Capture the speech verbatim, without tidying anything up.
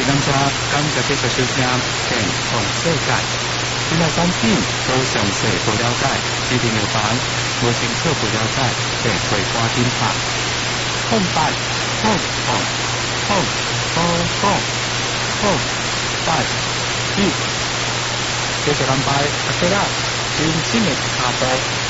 咱遮感谢这个收听健康世界，今仔产品都详细不了解，一定要烦，无清楚不了解，得会赶紧拍。空白，空空空空空空白一，接着安排阿吉拉真正的脚步。